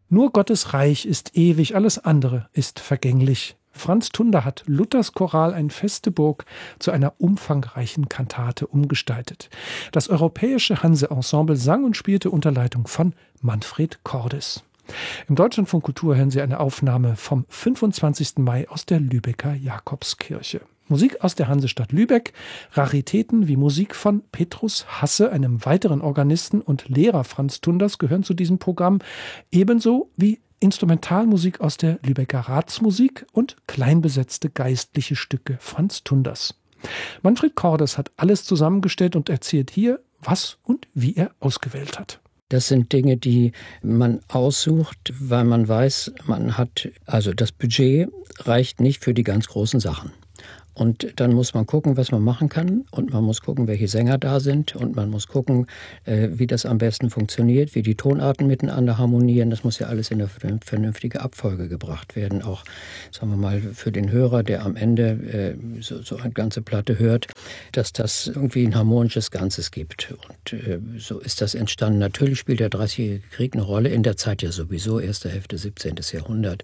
Nur Gottes Reich ist ewig, alles andere ist vergänglich. Franz Tunder hat Luthers Choral Ein feste Burg zu einer umfangreichen Kantate umgestaltet. Das Europäische Hanse-Ensemble sang und spielte unter Leitung von Manfred Cordes. Im Deutschlandfunk Kultur hören Sie eine Aufnahme vom 25. Mai aus der Lübecker Jakobskirche. Musik aus der Hansestadt Lübeck, Raritäten wie Musik von Petrus Hasse, einem weiteren Organisten und Lehrer Franz Tunders, gehören zu diesem Programm, ebenso wie Instrumentalmusik aus der Lübecker Ratsmusik und kleinbesetzte geistliche Stücke Franz Tunders. Manfred Cordes hat alles zusammengestellt und erzählt hier, was und wie er ausgewählt hat. Das sind Dinge, die man aussucht, weil man weiß, also das Budget reicht nicht für die ganz großen Sachen. Und dann muss man gucken, was man machen kann. Und man muss gucken, welche Sänger da sind. Und man muss gucken, wie das am besten funktioniert, wie die Tonarten miteinander harmonieren. Das muss ja alles in eine vernünftige Abfolge gebracht werden. Auch, sagen wir mal, für den Hörer, der am Ende so eine ganze Platte hört, dass das irgendwie ein harmonisches Ganzes gibt. Und so ist das entstanden. Natürlich spielt der 30-jährige Krieg eine Rolle. In der Zeit ja sowieso, erste Hälfte 17. Jahrhundert.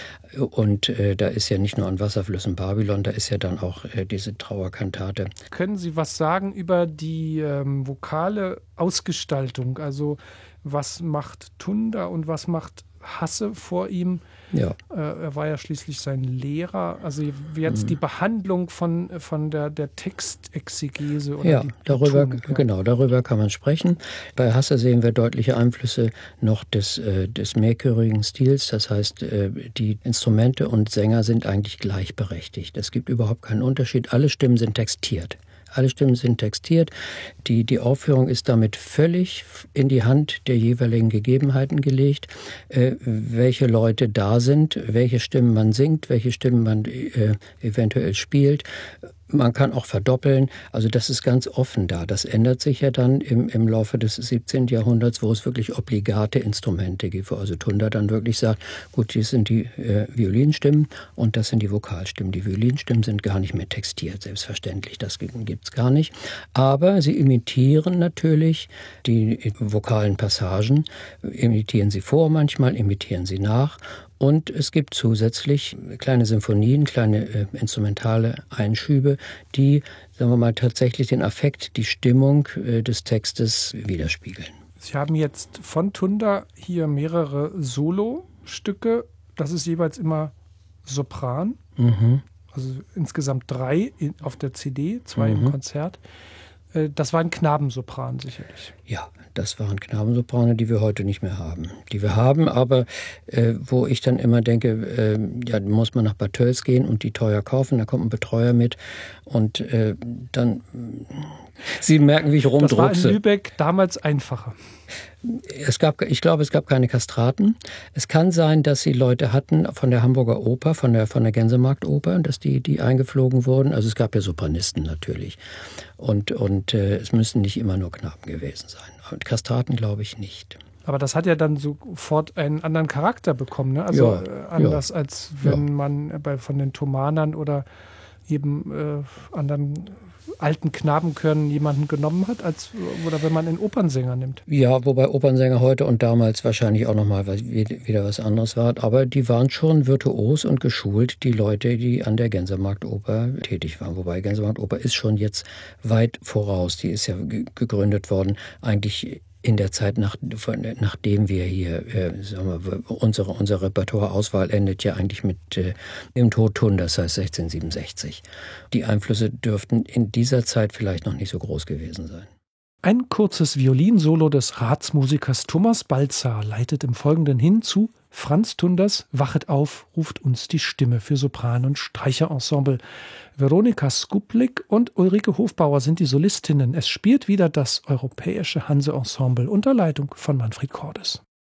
Und da ist ja nicht nur an Wasserflüssen Babylon, da ist ja dann auch diese Trauerkantate. Können Sie was sagen über die vokale Ausgestaltung? Also was macht Tunder und was macht Hasse vor ihm? Ja. Er war ja schließlich sein Lehrer. Also jetzt die Behandlung von der Textexegese oder ja, die darüber, Betonung, ja. Genau, darüber kann man sprechen. Bei Hasse sehen wir deutliche Einflüsse noch des mehrchörigen Stils. Das heißt, die Instrumente und Sänger sind eigentlich gleichberechtigt. Es gibt überhaupt keinen Unterschied. Alle Stimmen sind textiert. Alle Stimmen sind textiert. Die Aufführung ist damit völlig in die Hand der jeweiligen Gegebenheiten gelegt, welche Leute da sind, welche Stimmen man singt, welche Stimmen man eventuell spielt. Man kann auch verdoppeln, also das ist ganz offen da. Das ändert sich ja dann im Laufe des 17. Jahrhunderts, wo es wirklich obligate Instrumente gibt, wo also Tunder dann wirklich sagt, gut, das sind die Violinstimmen und das sind die Vokalstimmen. Die Violinstimmen sind gar nicht mehr textiert, selbstverständlich, das gibt's gar nicht. Aber sie imitieren natürlich die vokalen Passagen, imitieren sie vor manchmal, imitieren sie nach. Und es gibt zusätzlich kleine Symphonien, kleine instrumentale Einschübe, die, sagen wir mal, tatsächlich den Affekt, die Stimmung des Textes widerspiegeln. Sie haben jetzt von Tunder hier mehrere Solostücke. Das ist jeweils immer Sopran. Mhm. Also insgesamt 3 auf der CD, 2 im Konzert. Das war ein Knabensopran sicherlich. Ja, das waren Knabensoprane, die wir heute nicht mehr haben. Die wir haben, aber wo ich dann immer denke, ja, muss man nach Bad Tölz gehen und die teuer kaufen, da kommt ein Betreuer mit und dann... Sie merken, wie ich rumdruckse. Das war in Lübeck damals einfacher. Ich glaube, es gab keine Kastraten. Es kann sein, dass sie Leute hatten von der Hamburger Oper, von der Gänsemarktoper, dass die eingeflogen wurden. Also es gab ja Sopranisten natürlich. Und es müssen nicht immer nur Knaben gewesen sein. Und Kastraten glaube ich nicht. Aber das hat ja dann sofort einen anderen Charakter bekommen, ne? Also anders als wenn man von den Thomanern oder eben anderen alten Knabenchören jemanden genommen hat, oder wenn man einen Opernsänger nimmt. Ja, wobei Opernsänger heute und damals wahrscheinlich auch nochmal wieder was anderes war. Aber die waren schon virtuos und geschult, die Leute, die an der Gänsemarktoper tätig waren. Wobei Gänsemarktoper ist schon jetzt weit voraus. Die ist ja gegründet worden, eigentlich in der Zeit, nachdem wir hier, unsere Repertoireauswahl endet ja eigentlich mit dem Tod Tunders, das heißt 1667. Die Einflüsse dürften in dieser Zeit vielleicht noch nicht so groß gewesen sein. Ein kurzes Violinsolo des Ratsmusikers Thomas Baltzar leitet im Folgenden hin zu Franz Tunders Wachet auf, ruft uns die Stimme für Sopran- und Streicherensemble. Veronika Skuplik und Ulrike Hofbauer sind die Solistinnen. Es spielt wieder das Europäische Hanse-Ensemble unter Leitung von Manfred Cordes.